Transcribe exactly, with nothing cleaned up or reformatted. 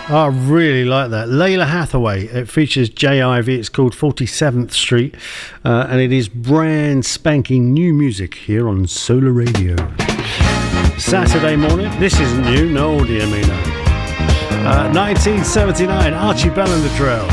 I really like that. Layla Hathaway. It features J Ivy. It's called forty-seventh Street. Uh, and it is brand spanking new music here on Solar Radio. Saturday morning. This isn't new. No, dear me, no. Uh, nineteen seventy-nine. Archie Bell and the Trail.